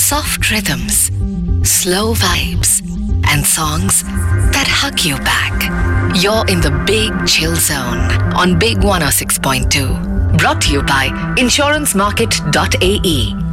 soft rhythms, slow vibes, and songs that hug you back. You're in the Big Chill Zone on Big 106.2. Brought to you by insurancemarket.ae.